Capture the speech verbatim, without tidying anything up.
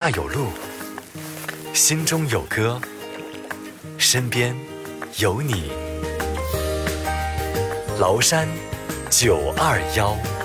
下有路，心中有歌，身边有你。崂山九二幺。